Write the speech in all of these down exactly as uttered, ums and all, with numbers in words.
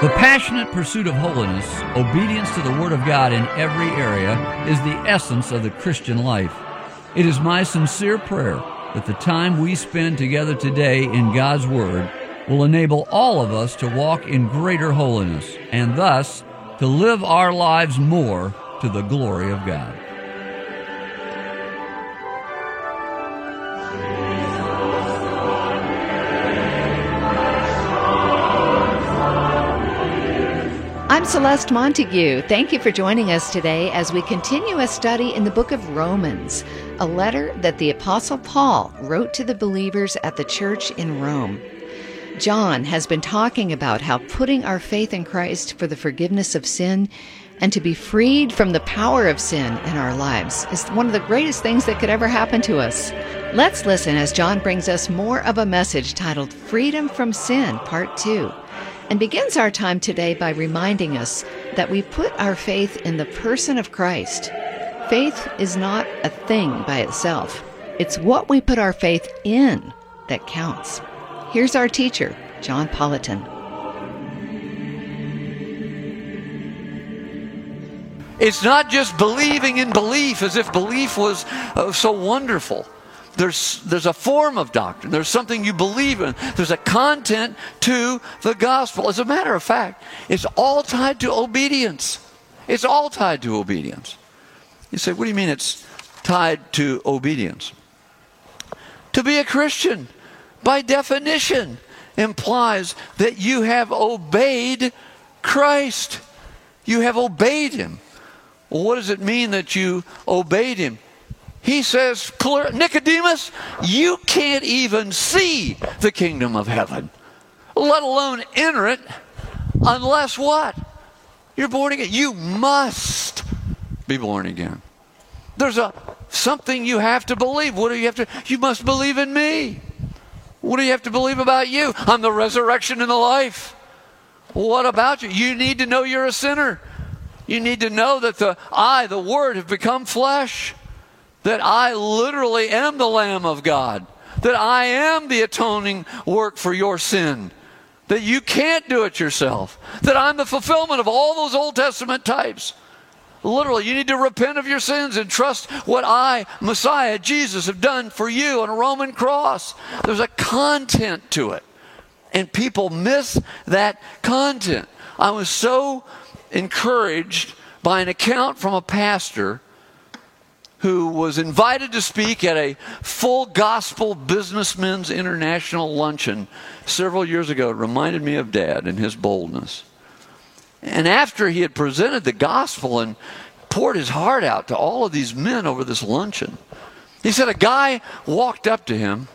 The passionate pursuit of holiness, obedience to the Word of God in every area, is the essence of the Christian life. It is my sincere prayer that the time we spend together today in God's Word will enable all of us to walk in greater holiness and thus to live our lives more to the glory of God. I'm Celeste Montague. Thank you for joining us today as we continue a study in the book of Romans, a letter that the Apostle Paul wrote to the believers at the church in Rome. John has been talking about how putting our faith in Christ for the forgiveness of sin and to be freed from the power of sin in our lives is one of the greatest things that could ever happen to us. Let's listen as John brings us more of a message titled Freedom from Sin, Part two. And begins our time today by reminding us that we put our faith in the person of Christ. Faith is not a thing by itself. It's what we put our faith in that counts. Here's our teacher, John Politan. It's not just believing in belief as if belief was uh, so wonderful. There's, there's a form of doctrine. There's something you believe in. There's a content to the gospel. As a matter of fact, it's all tied to obedience. It's all tied to obedience. You say, what do you mean it's tied to obedience? To be a Christian, by definition, implies that you have obeyed Christ. You have obeyed Him. Well, what does it mean that you obeyed Him? He says, Nicodemus, you can't even see the kingdom of heaven, let alone enter it, unless what? You're born again. You must be born again. There's a something you have to believe. What do you have to? You must believe in me. What do you have to believe about you? I'm the resurrection and the life. What about you? You need to know you're a sinner. You need to know that the I, the Word, have become flesh. That I literally am the Lamb of God. That I am the atoning work for your sin. That you can't do it yourself. That I'm the fulfillment of all those Old Testament types. Literally, you need to repent of your sins and trust what I, Messiah, Jesus, have done for you on a Roman cross. There's a content to it. And people miss that content. I was so encouraged by an account from a pastor who was invited to speak at a full gospel businessmen's international luncheon several years ago. It reminded me of Dad and his boldness. And after he had presented the gospel and poured his heart out to all of these men over this luncheon, he said a guy walked up to him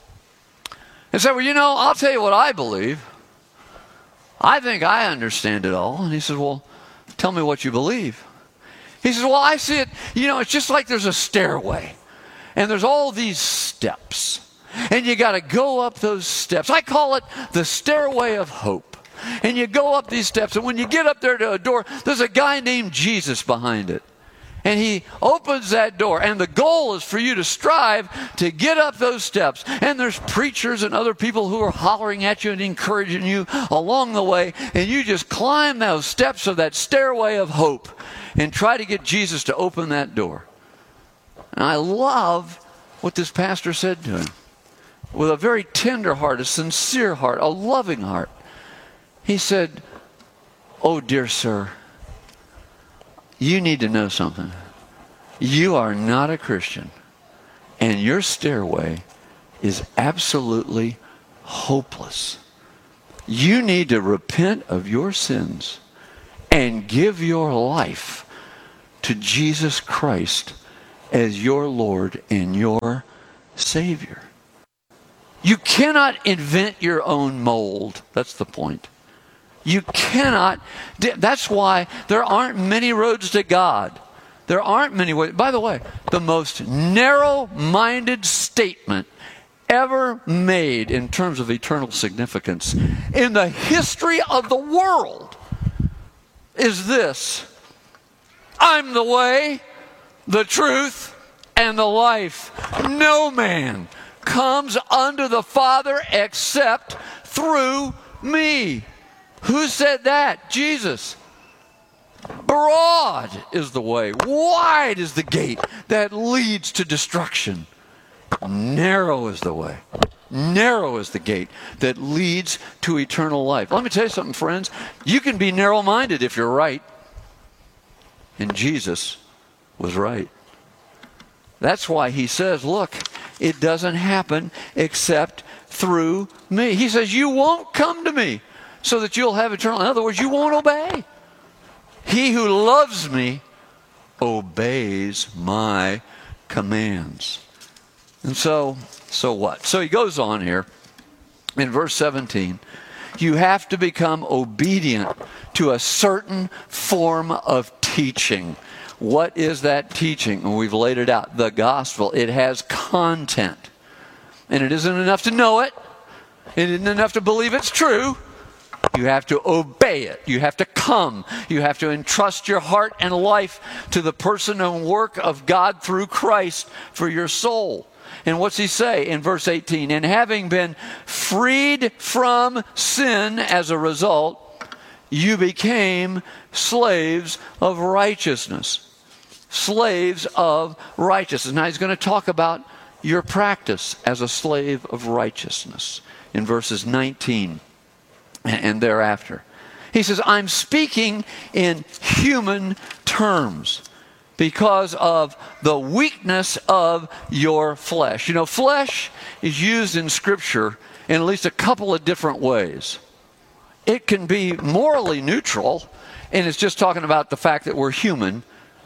and said, well, you know, I'll tell you what I believe. I think I understand it all. And he said, well, tell me what you believe. He says, well, I see it, you know, it's just like there's a stairway. And there's all these steps. And you got to go up those steps. I call it the stairway of hope. And you go up these steps. And when you get up there to a door, there's a guy named Jesus behind it. And he opens that door. And the goal is for you to strive to get up those steps. And there's preachers and other people who are hollering at you and encouraging you along the way. And you just climb those steps of that stairway of hope. And try to get Jesus to open that door. And I love what this pastor said to him. With a very tender heart, a sincere heart, a loving heart. He said, oh, dear sir, you need to know something. You are not a Christian. And your stairway is absolutely hopeless. You need to repent of your sins and give your life to Jesus Christ as your Lord and your Savior. You cannot invent your own mold. That's the point. You cannot. That's why there aren't many roads to God. There aren't many ways. By the way, the most narrow-minded statement ever made in terms of eternal significance in the history of the world is this: I'm the way, the truth, and the life. No man comes unto the Father except through me. Who said that? Jesus. Broad is the way, wide is the gate that leads to destruction. Narrow is the way, narrow is the gate that leads to eternal life. Let me tell you something, friends. You can be narrow-minded if you're right. And Jesus was right. That's why he says, look, it doesn't happen except through me. He says, you won't come to me so that you'll have eternal. In other words, you won't obey. He who loves me obeys my commands. And so, so what? So he goes on here in verse seventeen. You have to become obedient to a certain form of teaching. What is that teaching? And we've laid it out. The gospel. It has content. And it isn't enough to know it. It isn't enough to believe it's true. You have to obey it. You have to come. You have to entrust your heart and life to the person and work of God through Christ for your soul. And what's he say in verse eighteen? And having been freed from sin as a result, you became slaves of righteousness. Slaves of righteousness. Now he's going to talk about your practice as a slave of righteousness in verses nineteen and thereafter. He says, I'm speaking in human terms because of the weakness of your flesh. You know, flesh is used in Scripture in at least a couple of different ways. It can be morally neutral, and it's just talking about the fact that we're human.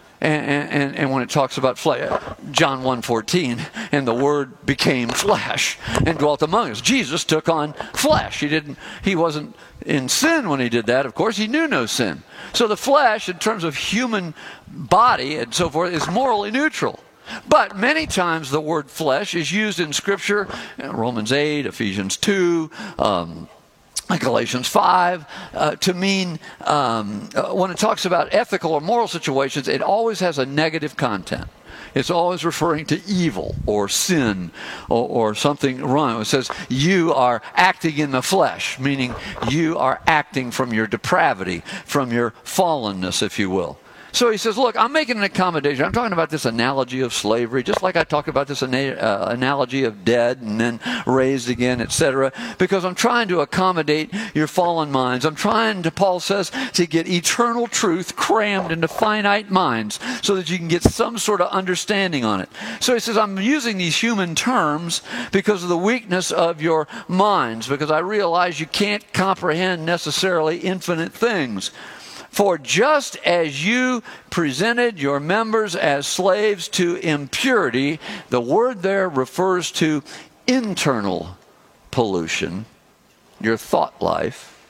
And, and, and when it talks about flesh, John one fourteen, and the Word became flesh and dwelt among us. Jesus took on flesh. He didn't. He wasn't in sin when he did that. Of course, he knew no sin. So the flesh, in terms of human body and so forth, is morally neutral. But many times the word flesh is used in Scripture, Romans eight, Ephesians two, um, Galatians five, uh, to mean, um, uh, when it talks about ethical or moral situations, it always has a negative content. It's always referring to evil or sin or, or something wrong. It says you are acting in the flesh, meaning you are acting from your depravity, from your fallenness, if you will. So he says, look, I'm making an accommodation. I'm talking about this analogy of slavery, just like I talked about this ana- uh, analogy of dead and then raised again, et cetera, because I'm trying to accommodate your fallen minds. I'm trying to, Paul says, to get eternal truth crammed into finite minds so that you can get some sort of understanding on it. So he says, I'm using these human terms because of the weakness of your minds, because I realize you can't comprehend necessarily infinite things. For just as you presented your members as slaves to impurity, the word there refers to internal pollution, your thought life,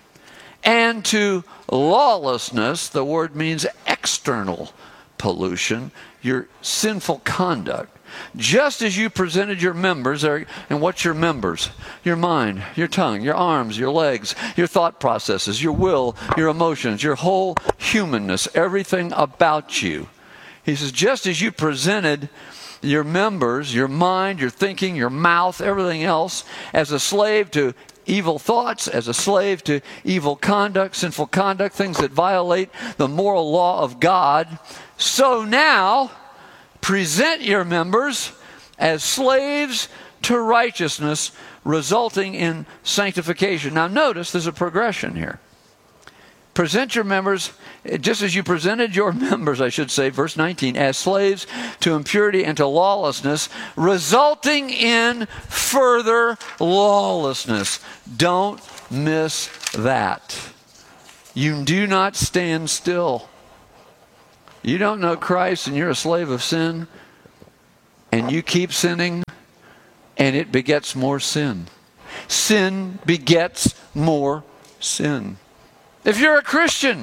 and to lawlessness, the word means external pollution, your sinful conduct. Just as you presented your members, and what's your members? Your mind, your tongue, your arms, your legs, your thought processes, your will, your emotions, your whole humanness, everything about you. He says, just as you presented your members, your mind, your thinking, your mouth, everything else, as a slave to evil thoughts, as a slave to evil conduct, sinful conduct, things that violate the moral law of God, so now present your members as slaves to righteousness, resulting in sanctification. Now notice there's a progression here. Present your members, just as you presented your members, I should say, verse nineteen, as slaves to impurity and to lawlessness, resulting in further lawlessness. Don't miss that. You do not stand still. You don't know Christ and you're a slave of sin, and you keep sinning, and it begets more sin. Sin begets more sin. If you're a Christian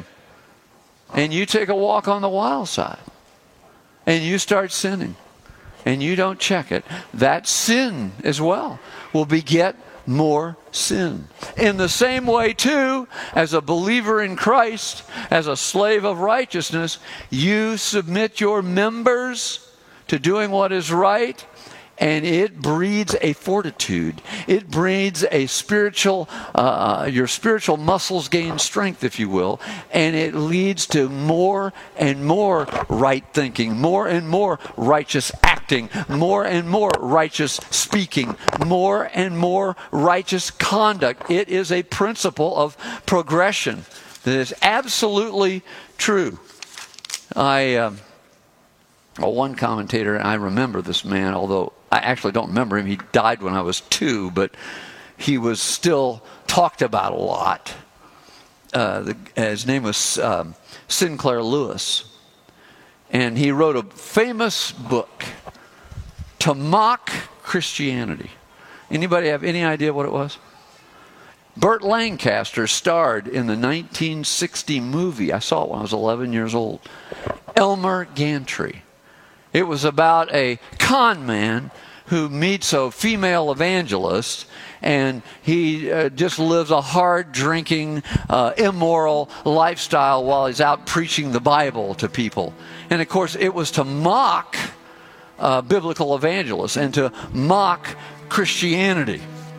and you take a walk on the wild side and you start sinning and you don't check it, that sin as well will beget more sin. In the same way, too, as a believer in Christ, as a slave of righteousness, you submit your members to doing what is right, And it breeds a fortitude. It breeds a spiritual, uh, your spiritual muscles gain strength, if you will. And it leads to more and more right thinking, more and more righteous acting, more and more righteous speaking, more and more righteous conduct. It is a principle of progression that is absolutely true. I, um, well, one commentator, and I remember this man, although I actually don't remember him. He died when I was two, but he was still talked about a lot. Uh, the, his name was um, Sinclair Lewis. And he wrote a famous book to mock Christianity. Anybody have any idea what it was? Burt Lancaster starred in the nineteen sixty movie. I saw it when I was eleven years old. Elmer Gantry. It was about a con man who meets a female evangelist, and he uh, just lives a hard drinking, uh, immoral lifestyle while he's out preaching the Bible to people. And of course, it was to mock uh, biblical evangelists and to mock Christianity.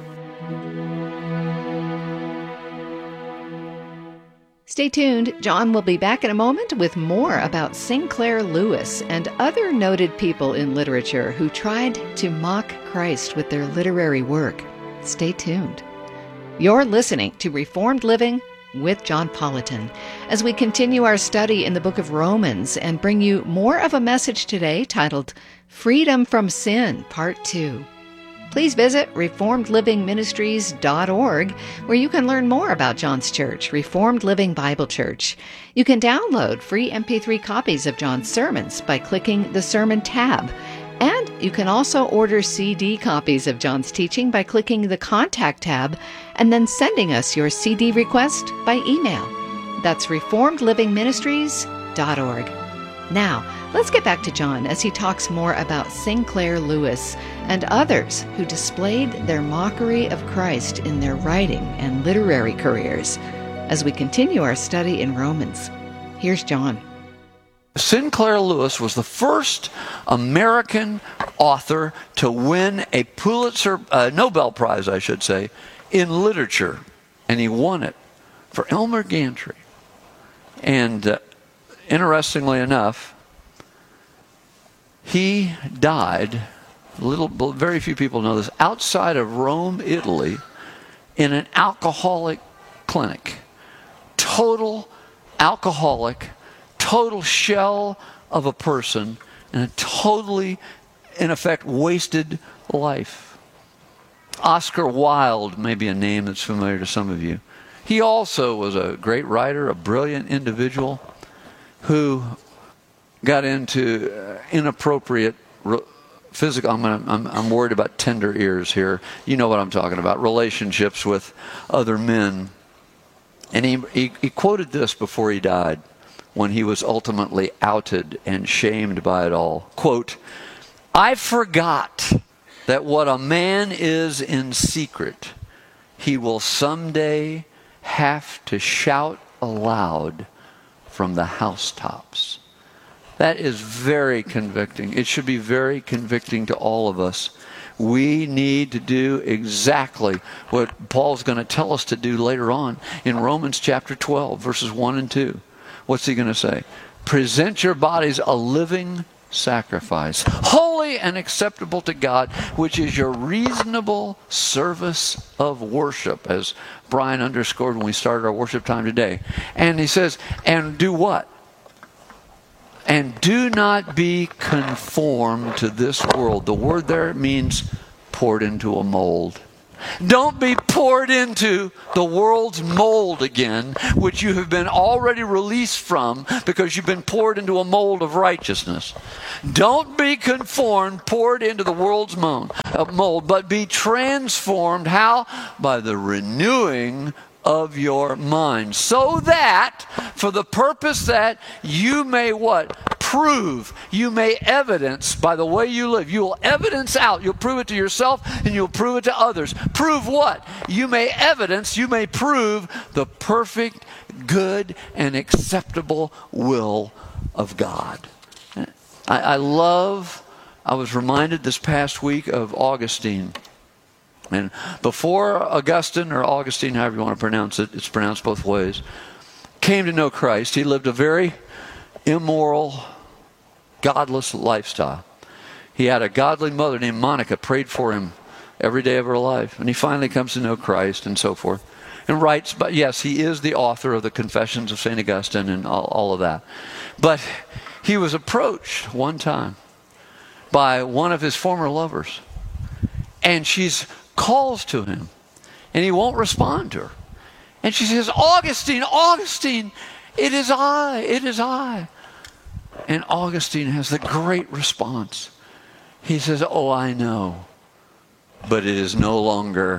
Stay tuned. John will be back in a moment with more about Sinclair Lewis and other noted people in literature who tried to mock Christ with their literary work. Stay tuned. You're listening to Reformed Living with John Politan as we continue our study in the book of Romans and bring you more of a message today titled Freedom from Sin, Part two. Please visit reformed living ministries dot org, where you can learn more about John's church, Reformed Living Bible Church. You can download free M P three copies of John's sermons by clicking the Sermon tab. And you can also order C D copies of John's teaching by clicking the Contact tab and then sending us your C D request by email. That's reformed living ministries dot org. Now, let's get back to John as he talks more about Sinclair Lewis and others who displayed their mockery of Christ in their writing and literary careers as we continue our study in Romans. Here's John. Sinclair Lewis was the first American author to win a Pulitzer, uh, Nobel Prize, I should say, in literature. And he won it for Elmer Gantry. And uh, interestingly enough, he died, little, very few people know this, outside of Rome, Italy, in an alcoholic clinic. Total alcoholic, total shell of a person, and a totally, in effect, wasted life. Oscar Wilde may be a name that's familiar to some of you. He also was a great writer, a brilliant individual who got into uh, inappropriate re- physical, I'm, gonna, I'm, I'm worried about tender ears here. You know what I'm talking about, relationships with other men. And he, he, he quoted this before he died, when he was ultimately outed and shamed by it all. Quote, "I forgot that what a man is in secret, he will someday have to shout aloud from the housetops." That is very convicting. It should be very convicting to all of us. We need to do exactly what Paul's going to tell us to do later on in Romans chapter twelve, verses one and two. What's he going to say? Present your bodies a living sacrifice, holy and acceptable to God, which is your reasonable service of worship, as Brian underscored when we started our worship time today. And he says, and do what? And do not be conformed to this world. The word there means poured into a mold. Don't be poured into the world's mold again, which you have been already released from because you've been poured into a mold of righteousness. Don't be conformed, poured into the world's mold, uh, mold, but be transformed. How? By the renewing of your mind, so that for the purpose that you may what? Prove, you may evidence by the way you live. You will evidence out, you'll prove it to yourself and you'll prove it to others. Prove what? You may evidence, you may prove the perfect, good, and acceptable will of God. I, I love I was reminded this past week of Augustine. And before Augustine, or Augustine, however you want to pronounce it, it's pronounced both ways, came to know Christ, he lived a very immoral, godless lifestyle. He had a godly mother named Monica, prayed for him every day of her life. And he finally comes to know Christ and so forth. And writes, but yes, he is the author of the Confessions of Saint Augustine and all, all of that. But he was approached one time by one of his former lovers. And she calls to him. And he won't respond to her. And she says, Augustine, Augustine, it is I, it is I. And Augustine has the great response. He says, oh, I know, but it is no longer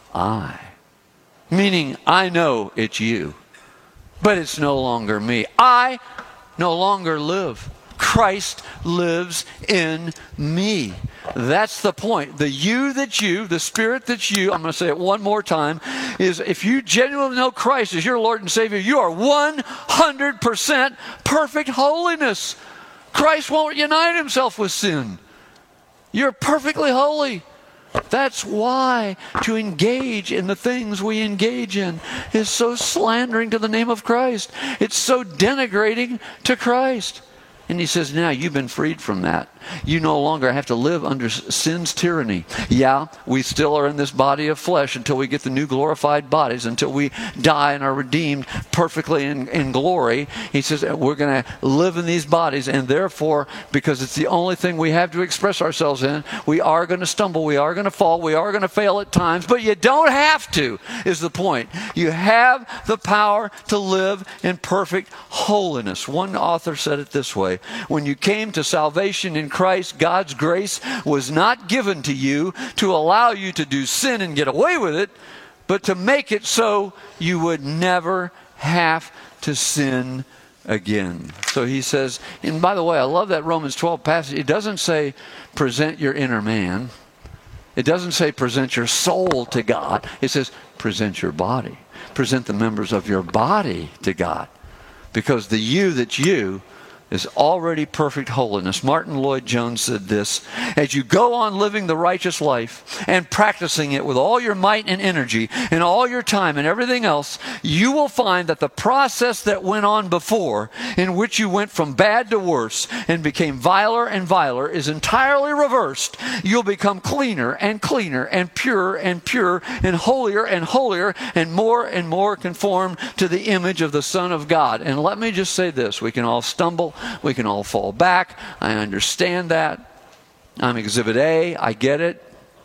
I. Meaning, I know it's you, but it's no longer me. I no longer live. Christ lives in me. That's the point. The you that's you, the Spirit that's you, I'm going to say it one more time, is if you genuinely know Christ as your Lord and Savior, you are one hundred percent perfect holiness. Christ won't unite himself with sin. You're perfectly holy. That's why to engage in the things we engage in is so slandering to the name of Christ. It's so denigrating to Christ. And he says, now you've been freed from that. You no longer have to live under sin's tyranny. Yeah, we still are in this body of flesh until we get the new glorified bodies, until we die and are redeemed perfectly in, in glory. He says we're going to live in these bodies, and therefore, because it's the only thing we have to express ourselves in, we are going to stumble, we are going to fall, we are going to fail at times, but you don't have to, is the point. You have the power to live in perfect holiness. One author said it this way: when you came to salvation in Christ, God's grace was not given to you to allow you to do sin and get away with it, but to make it so you would never have to sin again. So he says, and by the way, I love that Romans twelve passage. It doesn't say present your inner man. It doesn't say present your soul to God. It says present your body. Present the members of your body to God. Because the you that's you is already perfect holiness. Martin Lloyd-Jones said this: as you go on living the righteous life and practicing it with all your might and energy and all your time and everything else, you will find that the process that went on before, in which you went from bad to worse and became viler and viler, is entirely reversed. You'll become cleaner and cleaner and purer and purer and holier and holier and more and more conformed to the image of the Son of God. And let me just say this: we can all stumble, we can all fall back. I understand that. I'm Exhibit A. I get it.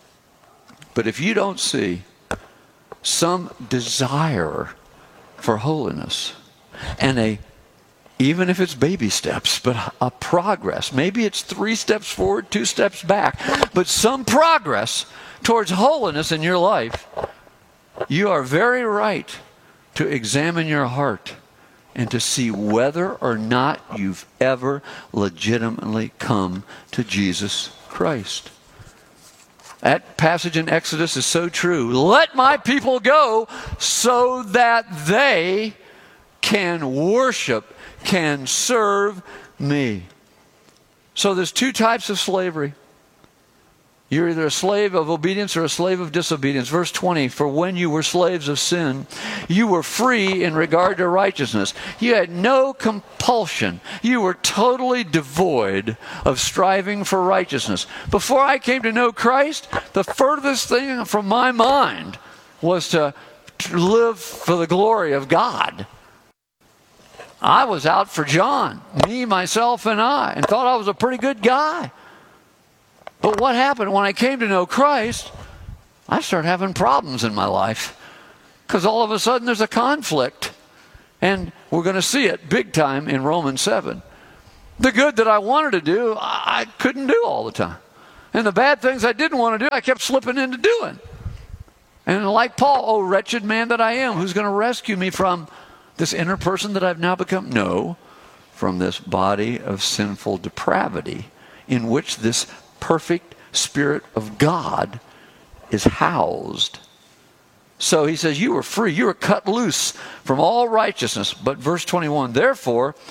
But if you don't see some desire for holiness and a, even if it's baby steps, but a progress, maybe it's three steps forward, two steps back, but some progress towards holiness in your life, you are very right to examine your heart and to see whether or not you've ever legitimately come to Jesus Christ. That passage in Exodus is so true. Let my people go so that they can worship, can serve me. So there's two types of slavery. You're either a slave of obedience or a slave of disobedience. Verse twenty, for when you were slaves of sin, you were free in regard to righteousness. You had no compulsion. You were totally devoid of striving for righteousness. Before I came to know Christ, the furthest thing from my mind was to live for the glory of God. I was out for John, me, myself, and I, and thought I was a pretty good guy. But what happened when I came to know Christ? I started having problems in my life. Because all of a sudden there's a conflict. And we're going to see it big time in Romans seven. The good that I wanted to do, I couldn't do all the time. And the bad things I didn't want to do, I kept slipping into doing. And like Paul, oh wretched man that I am, who's going to rescue me from this inner person that I've now become? No, from this body of sinful depravity in which this perfect Spirit of God is housed. So he says, you were free, you were cut loose from all righteousness. But verse twenty-one, therefore,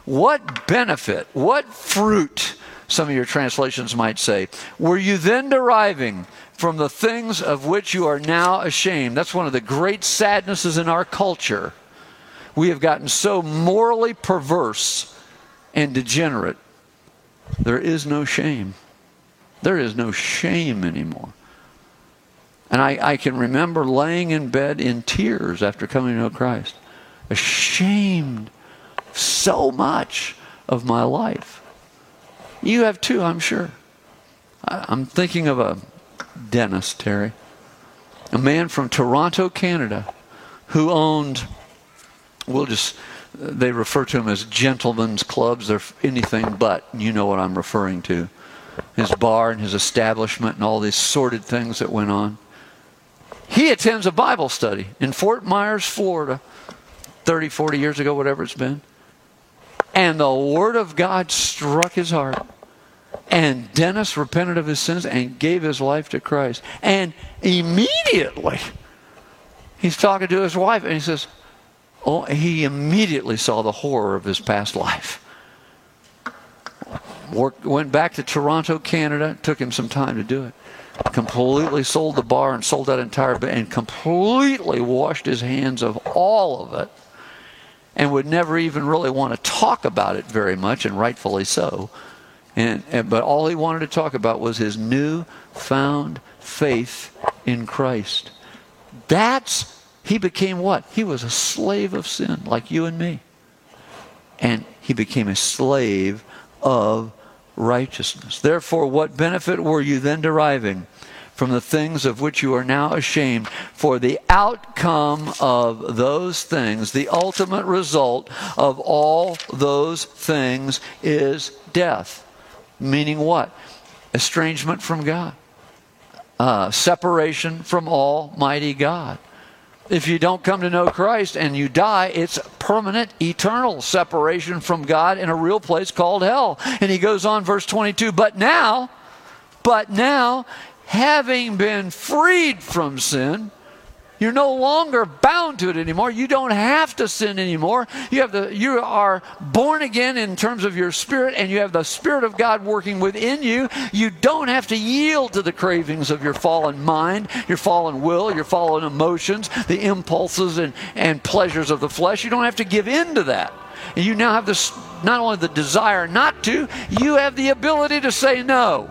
What benefit, what fruit, some of your translations might say, were you then deriving from the things of which you are now ashamed? That's one of the great sadnesses in our culture. We have gotten so morally perverse and degenerate. There is no shame. There is no shame anymore. And I, I can remember laying in bed in tears after coming to know Christ, ashamed so much of my life. You have too, I'm sure. I, I'm thinking of a dentist, Terry, a man from Toronto, Canada, who owned, we'll just, they refer to them as gentlemen's clubs. They're anything but, you know what I'm referring to. His bar and his establishment and all these sordid things that went on. He attends a Bible study in Fort Myers, Florida, thirty, forty years ago, whatever it's been. And the Word of God struck his heart. And Dennis repented of his sins and gave his life to Christ. And immediately, he's talking to his wife and he says, oh, he immediately saw the horror of his past life. Worked, went back to Toronto, Canada. Took him some time to do it. Completely sold the bar and sold that entire bit and completely washed his hands of all of it. And would never even really want to talk about it very much, and rightfully so. And, and but all he wanted to talk about was his newfound faith in Christ. That's, he became what? He was a slave of sin, like you and me. And he became a slave of righteousness. Therefore, what benefit were you then deriving from the things of which you are now ashamed? For the outcome of those things, the ultimate result of all those things is death. Meaning what? Estrangement from God. Uh, separation from Almighty God. If you don't come to know Christ and you die, it's permanent, eternal separation from God in a real place called hell. And he goes on, verse twenty-two, but now, but now, having been freed from sin, you're no longer bound to it anymore. You don't have to sin anymore. You have the, you are born again in terms of your spirit, and you have the Spirit of God working within you. You don't have to yield to the cravings of your fallen mind, your fallen will, your fallen emotions, the impulses and, and pleasures of the flesh. You don't have to give in to that. And you now have this, not only the desire not to, you have the ability to say no.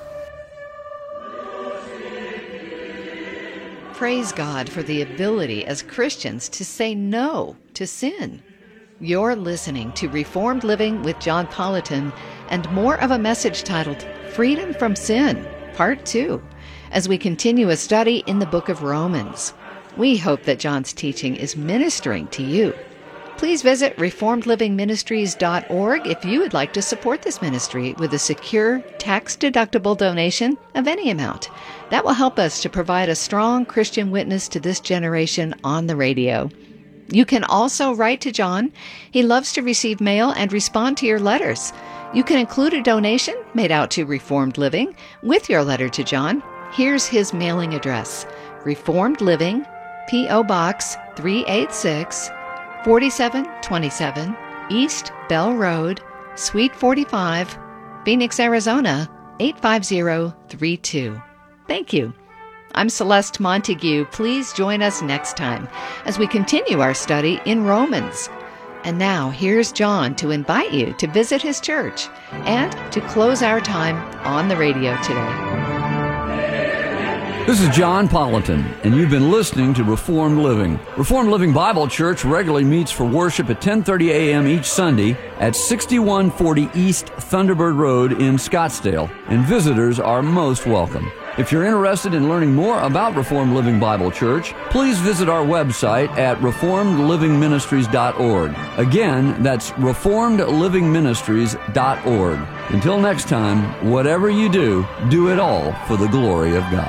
Praise God for the ability as Christians to say no to sin. You're listening to Reformed Living with John Politan and more of a message titled Freedom from Sin, Part two, as we continue a study in the book of Romans. We hope that John's teaching is ministering to you. Please visit reformed living ministries dot org if you would like to support this ministry with a secure, tax-deductible donation of any amount. That will help us to provide a strong Christian witness to this generation on the radio. You can also write to John. He loves to receive mail and respond to your letters. You can include a donation made out to Reformed Living with your letter to John. Here's his mailing address: Reformed Living, P O Box three eighty-six, forty-seven twenty-seven, East Bell Road, Suite forty-five, Phoenix, Arizona, eight five zero three two. Thank you. I'm Celeste Montague. Please join us next time as we continue our study in Romans. And now here's John to invite you to visit his church and to close our time on the radio today. This is John Politan, and you've been listening to Reformed Living. Reformed Living Bible Church regularly meets for worship at ten thirty a.m. each Sunday at sixty-one forty East Thunderbird Road in Scottsdale, and visitors are most welcome. If you're interested in learning more about Reformed Living Bible Church, please visit our website at reformed living ministries dot org. Again, that's reformed living ministries dot org. Until next time, whatever you do, do it all for the glory of God.